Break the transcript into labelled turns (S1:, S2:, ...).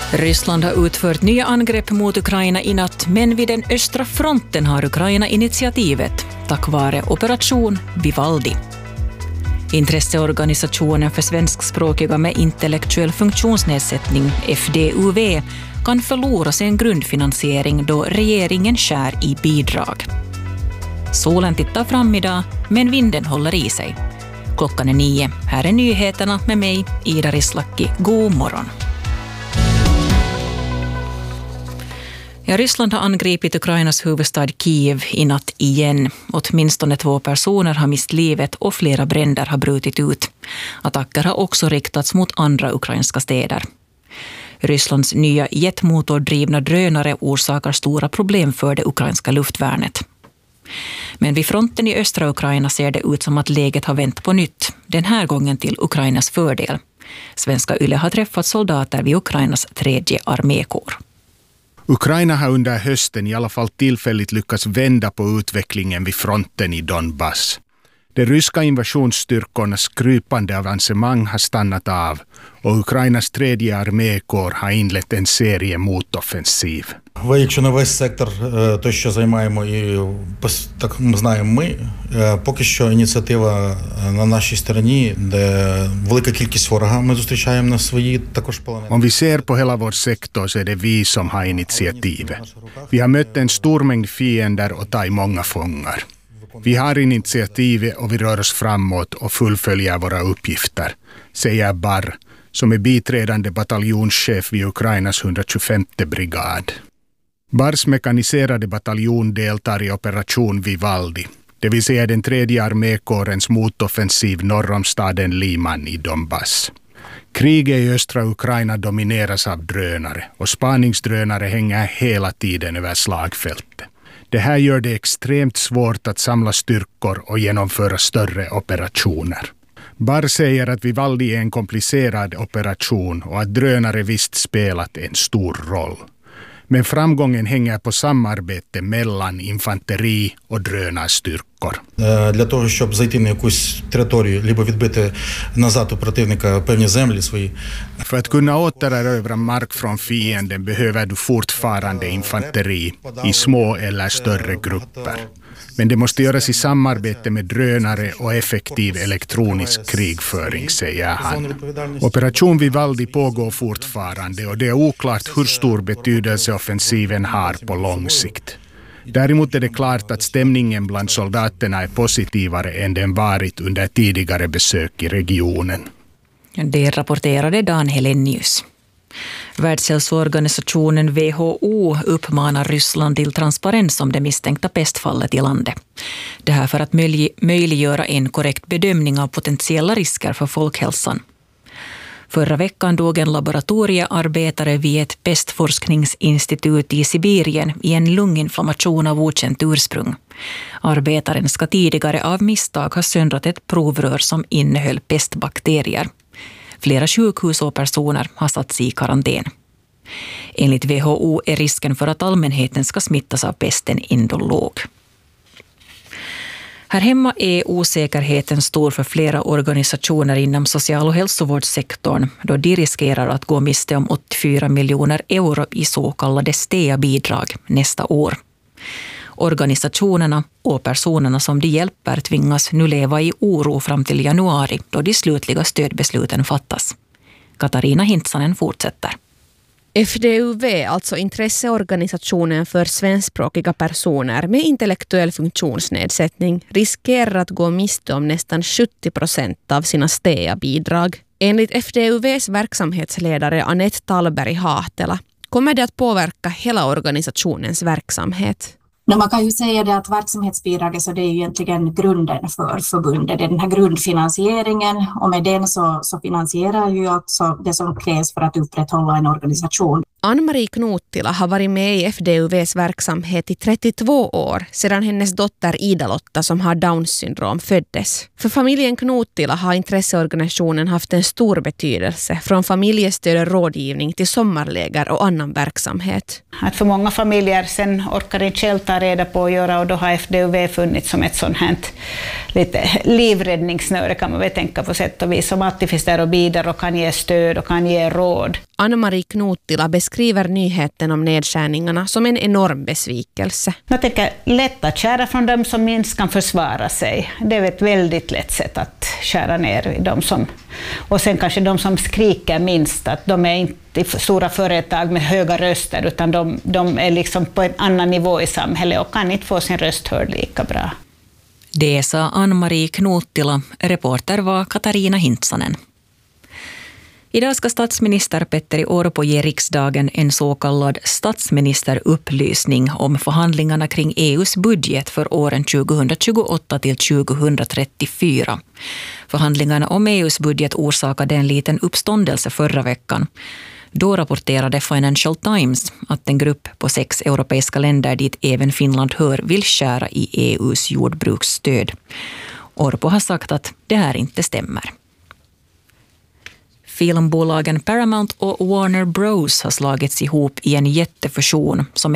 S1: Ryssland har utfört nya angrepp mot Ukraina i natt, men vid den östra fronten har Ukraina initiativet tack vare Operation Vivaldi. Intresseorganisationen för svenskspråkiga med intellektuell funktionsnedsättning, FDUV, kan förlora sin grundfinansiering då regeringen skär i bidrag. Solen tittar fram idag, men vinden håller i sig. Klockan är 9. Här är nyheterna med mig, Ida Rislaki. God morgon. Ryssland har angripit Ukrainas huvudstad Kiev i natt igen. Åtminstone 2 personer har mist livet och flera bränder har brutit ut. Attacker har också riktats mot andra ukrainska städer. Rysslands nya jetmotordrivna drönare orsakar stora problem för det ukrainska luftvärnet. Men vid fronten i östra Ukraina ser det ut som att läget har vänt på nytt, den här gången till Ukrainas fördel. Svenska Yle har träffat soldater vid Ukrainas 3:e armékår.
S2: Ukraina har under hösten i alla fall tillfälligt lyckats vända på utvecklingen vid fronten i Donbass. De ryska invasionsstyrkornas krypande avancemang har stannat av och Ukrainas 3:e armékår har inlett en serie motoffensiv.
S3: Якщо на весь сектор, то що займаємо і так ми знаємо ми, поки що ініціатива на нашій стороні, де велика кількість ворога ми зустрічаємо на свої також полонені.
S2: Om vi ser på hela vår sektor så är det vi som har initiativet. Vi har mött en stor mängd fiender och tagit många fångar. Vi har initiativet och vi rör oss framåt och fullföljer våra uppgifter, säger Barr, som är biträdande bataljonschef vid Ukrainas 125:e brigad. Bars mekaniserade bataljon deltar i Operation Vivaldi, det vill säga den 3:e armékårens motoffensiv norr om staden Liman i Donbass. Kriget i östra Ukraina domineras av drönare och spaningsdrönare hänger hela tiden över slagfältet. Det här gör det extremt svårt att samla styrkor och genomföra större operationer. Barr säger att Vivaldi är en komplicerad operation och att drönare visst spelat en stor roll. Men framgången hänger på samarbete mellan infanteri och drönarstyrkor.
S3: Для того, щоб зайти на якусь територію, либо відбити назад у противника певні землі свої.
S2: För att kunna återerövra mark från fienden behöver du fortfarande infanteri i små eller större grupper. Men det måste göras i samarbete med drönare och effektiv elektronisk krigföring, säger han. Operation Vivaldi pågår fortfarande och det är oklart hur stor betydelse offensiven har på lång sikt. Däremot är det klart att stämningen bland soldaterna är positivare än den varit under tidigare besök i regionen.
S1: Det rapporterade Dan Helenius. Världshälsoorganisationen WHO uppmanar Ryssland till transparens om det misstänkta pestfallet i landet. Det här för att möjliggöra en korrekt bedömning av potentiella risker för folkhälsan. Förra veckan dog en laboratoriearbetare vid ett pestforskningsinstitut i Sibirien i en lunginflammation av okänt ursprung. Arbetaren ska tidigare av misstag ha söndrat ett provrör som innehöll pestbakterier. Flera sjukhus och personer har satts i karantän. Enligt WHO är risken för att allmänheten ska smittas av pesten ändå låg. Här hemma är osäkerheten stor för flera organisationer inom social- och hälsovårdssektorn då de riskerar att gå miste om 84 miljoner euro i så kallade STEA-bidrag nästa år. Organisationerna och personerna som de hjälper tvingas nu leva i oro fram till januari då de slutliga stödbesluten fattas. Katarina Hintsanen fortsätter.
S4: FDUV, alltså intresseorganisationen för svenskspråkiga personer med intellektuell funktionsnedsättning, riskerar att gå miste om nästan 70% av sina STEA-bidrag. Enligt FDUVs verksamhetsledare Anette Tallberg Hahtela kommer det att påverka hela organisationens verksamhet.
S5: Man kan ju säga det att verksamhetsbidraget så det är ju egentligen grunden för förbundet. Det är den här grundfinansieringen och med den så finansierar ju alltså det som krävs för att upprätthålla en organisation.
S4: Ann-Marie Knuuttila har varit med i FDUVs verksamhet i 32 år sedan hennes dotter Ida-Lotta som har Downs syndrom föddes. För familjen Knuuttila har intresseorganisationen haft en stor betydelse från familjestöd och rådgivning till sommarläger och annan verksamhet.
S6: Att för många familjer sen orkar inte själv ta reda på att göra och då har FDUV funnits som ett sånt här lite livräddningssnöre kan man väl tänka på sätt och vis som alltid finns där och bidrar och kan ge stöd och kan ge råd.
S4: Ann-Marie Knuuttila beskriver nyheten om nedskärningarna som en enorm besvikelse.
S6: Jag tänker lätt att skära från dem som minst kan försvara sig. Det är ett väldigt lätt sätt att skära ner i dem som... Och sen kanske de som skriker minst, att de är inte stora företag med höga röster utan de är liksom på en annan nivå i samhället och kan inte få sin röst hörd lika bra.
S1: Det sa Ann-Marie Knuuttila. Reporter var Katarina Hintsanen. Idag ska statsminister Petteri Orpo ge riksdagen en så kallad statsministerupplysning om förhandlingarna kring EUs budget för åren 2028 till 2034. Förhandlingarna om EUs budget orsakade en liten uppståndelse förra veckan. Då rapporterade Financial Times att en grupp på 6 europeiska länder dit även Finland hör vill skära i EUs jordbruksstöd. Orpo har sagt att det här inte stämmer. Filmbolagen Paramount och Warner Bros har slagits ihop i en jättefusion som